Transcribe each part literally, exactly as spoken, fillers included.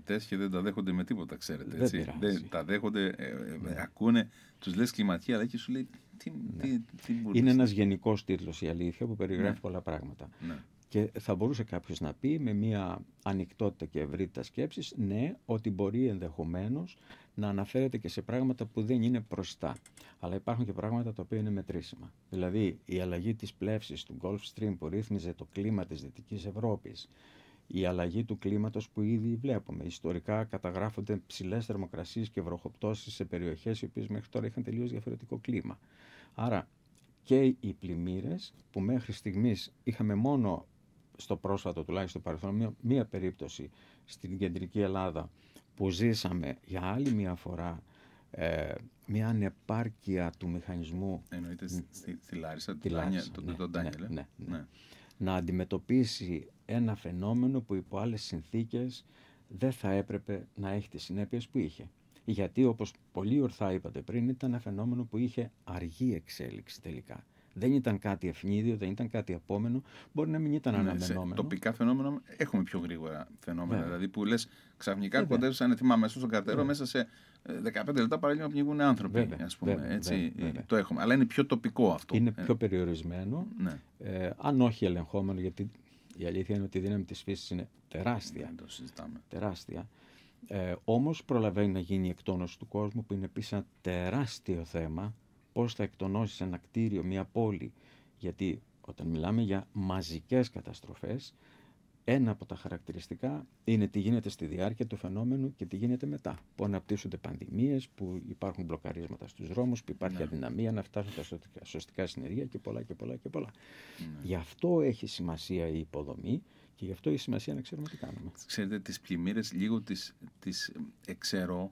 ερευνητές και δεν τα δέχονται με τίποτα, ξέρετε. Έτσι. Δεν δεν τα δέχονται, ε, ε, ακούνε, τους λες κλιματική αλλαγή και σου λέει τι, ναι. τι, τι Είναι ένας γενικός τίτλος, η αλήθεια, που περιγράφει ναι. πολλά πράγματα. Ναι. Και θα μπορούσε κάποιος να πει με μια ανοιχτότητα και ευρύτητα σκέψης, ναι, ότι μπορεί ενδεχομένως να αναφέρεται και σε πράγματα που δεν είναι προστά. Αλλά υπάρχουν και πράγματα τα οποία είναι μετρήσιμα. Δηλαδή, η αλλαγή της πλεύσης του Gulf Stream που ρύθμιζε το κλίμα της Δυτικής Ευρώπης, η αλλαγή του κλίματος που ήδη βλέπουμε. Ιστορικά καταγράφονται ψηλές θερμοκρασίες και βροχοπτώσεις σε περιοχές οι οποίες μέχρι τώρα είχαν τελείως διαφορετικό κλίμα. Άρα και οι πλημμύρες που μέχρι στιγμής είχαμε μόνο στο πρόσφατο τουλάχιστον παρελθόν μία, μία περίπτωση στην κεντρική Ελλάδα που ζήσαμε για άλλη μία φορά ε, μια ανεπάρκεια του μηχανισμού. Εννοείται στη, στη Λάρισα, τη Λάρισα, τον ναι, το ναι, Ντάνιελ. Ναι, ναι, ναι. Να αντιμετωπίσει ένα φαινόμενο που υπό άλλες συνθήκες δεν θα έπρεπε να έχει τις συνέπειες που είχε. Γιατί, όπως πολύ ορθά είπατε πριν, ήταν ένα φαινόμενο που είχε αργή εξέλιξη τελικά. Δεν ήταν κάτι ευνίδιο, δεν ήταν κάτι επόμενο, μπορεί να μην ήταν ναι, αναμενόμενο. Τοπικά φαινόμενα έχουμε πιο γρήγορα φαινόμενα. Βέβαια. Δηλαδή που λες ξαφνικά Βέβαια. κοντεύσαν, θυμάμαι, στον καρτερό μέσα σε δεκαπέντε λεπτά παραλίγο να πνιγούν άνθρωποι. Βέβαια. Ας πούμε, Βέβαια. έτσι, Βέβαια. Το έχουμε. Αλλά είναι πιο τοπικό αυτό. Είναι πιο περιορισμένο, ναι. ε, αν όχι ελεγχόμενο, γιατί η αλήθεια είναι ότι η δύναμη της φύσης είναι τεράστια. Δεν το συζητάμε. Τεράστια. Ε, όμως προλαβαίνει να γίνει η εκτόνωση του κόσμου, που είναι επίσης ένα τεράστιο θέμα. Πώς θα εκτονώσεις ένα κτίριο, μια πόλη. Γιατί όταν μιλάμε για μαζικές καταστροφές, ένα από τα χαρακτηριστικά είναι τι γίνεται στη διάρκεια του φαινόμενου και τι γίνεται μετά. Που αναπτύσσονται πανδημίες, που υπάρχουν μπλοκαρίσματα στους δρόμους, που υπάρχει ναι. αδυναμία να φτάσουν τα σωστικά, σωστικά συνεργεία και πολλά και πολλά και πολλά. Ναι. Γι' αυτό έχει σημασία η υποδομή και γι' αυτό έχει σημασία να ξέρουμε τι κάνουμε. Ξέρετε, τις πλημμύρες λίγο τις, τις εξαιρώ.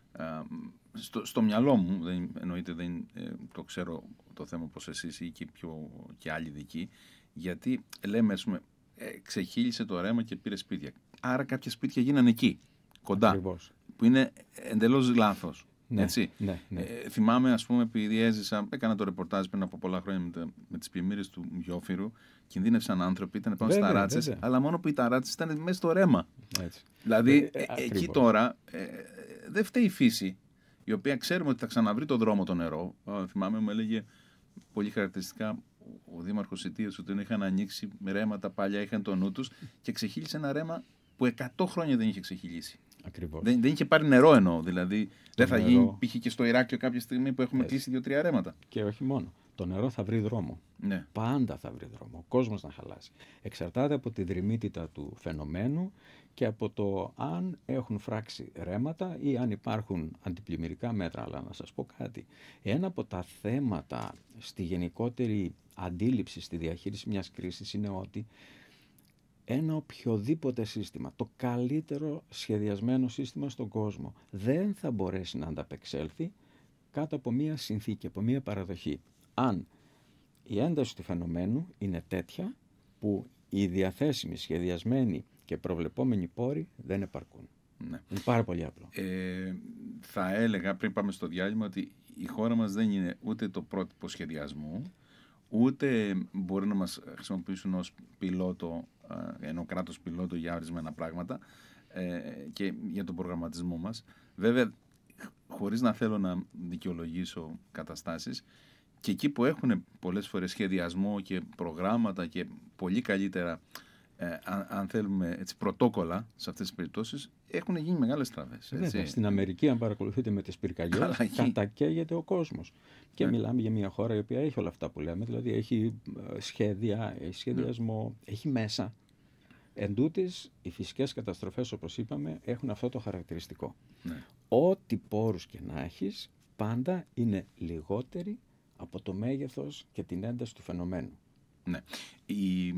Στο, στο μυαλό μου, δεν, εννοείται δεν ε, το ξέρω το θέμα όπως εσείς ή και, πιο, και άλλοι δικοί, γιατί λέμε, ας πούμε, ε, ξεχύλισε το ρέμα και πήρε σπίτια. Άρα κάποια σπίτια γίνανε εκεί, κοντά, Ακριβώς. που είναι εντελώς λάθος. Ναι, έτσι. Ναι, ναι. Ε, θυμάμαι, ας πούμε, επειδή έζησα, έκανα το ρεπορτάζ πριν από πολλά χρόνια με, τα, με τις πλημμύρες του Γιόφυρου, κινδύνευσαν άνθρωποι, ήταν πάνω στις ταράτσες, αλλά μόνο που οι ταράτσες ήταν μέσα στο ρέμα. Έτσι. Δηλαδή, ε, ε, εκεί τώρα ε, ε, δεν φταίει η φύση, η οποία ξέρουμε ότι θα ξαναβρει το δρόμο το νερό. Ε, θυμάμαι, μου έλεγε πολύ χαρακτηριστικά ο Δήμαρχος Ιτίας ότι είχαν ανοίξει ρέματα παλιά, είχαν το νου τους και ξεχύλισε ένα ρέμα που εκατό χρόνια δεν είχε ξεχυλήσει. Ακριβώς. Δεν, δεν είχε πάρει νερό εννοώ. Δηλαδή, το δεν θα νερό... γίνει π.χ. και στο Ηράκλειο κάποια στιγμή που έχουμε Έτσι. κλείσει δύο-τρία ρέματα. Και όχι μόνο. Το νερό θα βρει δρόμο. Ναι. Πάντα θα βρει δρόμο. Ο κόσμος να χαλάσει. Εξαρτάται από τη δρυμύτητα του φαινομένου και από το αν έχουν φράξει ρέματα ή αν υπάρχουν αντιπλημμυρικά μέτρα. Αλλά να σας πω κάτι. Ένα από τα θέματα στη γενικότερη αντίληψη στη διαχείριση μιας κρίσης είναι ότι ένα οποιοδήποτε σύστημα, το καλύτερο σχεδιασμένο σύστημα στον κόσμο, δεν θα μπορέσει να ανταπεξέλθει κάτω από μία συνθήκη, από μία παραδοχή. Αν η ένταση του φαινομένου είναι τέτοια που οι διαθέσιμοι, σχεδιασμένοι και προβλεπόμενοι πόροι δεν επαρκούν. Ναι. Είναι πάρα πολύ απλό. Ε, θα έλεγα πριν πάμε στο διάλειμμα ότι η χώρα μας δεν είναι ούτε το πρότυπο σχεδιασμού, ούτε μπορεί να μας χρησιμοποιήσουν ως πιλότο, ενώ κράτος πιλότο για ορισμένα πράγματα ε, και για τον προγραμματισμό μας. Βέβαια, χωρίς να θέλω να δικαιολογήσω καταστάσεις, και εκεί που έχουν πολλές φορές σχεδιασμό και προγράμματα και πολύ καλύτερα, ε, αν, αν θέλουμε, έτσι, πρωτόκολλα σε αυτές τις περιπτώσεις, έχουν γίνει μεγάλες τραβές. Βέβαια, στην Αμερική, αν παρακολουθείτε με τις πυρκαγιές, κατακαίγεται ο κόσμος. Και ναι. μιλάμε για μια χώρα η οποία έχει όλα αυτά που λέμε, δηλαδή έχει σχέδια, έχει σχεδιασμό, ναι. έχει μέσα. Εν τούτης, οι φυσικές καταστροφές, όπως είπαμε, έχουν αυτό το χαρακτηριστικό. Ναι. Ό,τι πόρους και να έχεις, πάντα είναι λιγότεροι από το μέγεθος και την ένταση του φαινομένου. Ναι. Η...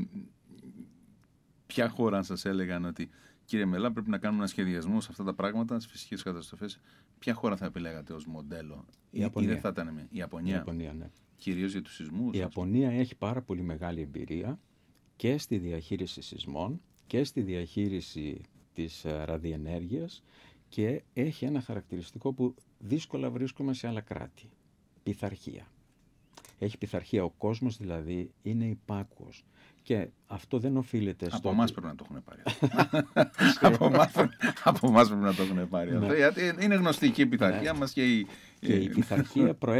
Ποια χώρα, αν σας έλεγαν ότι κύριε Μελά, πρέπει να κάνουμε ένα σχεδιασμό σε αυτά τα πράγματα, στις φυσικές καταστροφές, ποια χώρα θα επιλέγατε ως μοντέλο? Η Ιαπωνία. Ή δεν θα ήταν μια? Η Ιαπωνία. Η Ιαπωνία, ναι. Κυρίως για τους σεισμούς. Η Ιαπωνία έχει πάρα πολύ μεγάλη εμπειρία και στη διαχείριση σεισμών και στη διαχείριση της ραδιενέργειας και έχει ένα χαρακτηριστικό που δύσκολα βρίσκουμε σε άλλα κράτη. Πειθαρχία. Έχει πειθαρχία. Ο κόσμος δηλαδή είναι υπάκουος Και αυτό δεν οφείλεται στο... Από εμάς πρέπει να το έχουν πάρει. από, εμάς, από εμάς πρέπει να το έχουν πάρει. Αυτό, γιατί είναι γνωστή και η πειθαρχία μας και η... Και η πειθαρχία προέρχεται